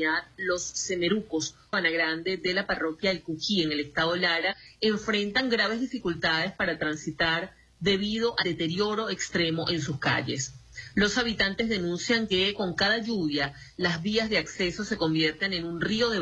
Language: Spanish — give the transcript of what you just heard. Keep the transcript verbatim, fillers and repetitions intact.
comunidad Los Semerucos, Sabana Grande, de la parroquia El Cuquí, en el estado Lara, enfrentan graves dificultades para transitar debido al deterioro extremo en sus calles. Los habitantes denuncian que con cada lluvia las vías de acceso se convierten en un río de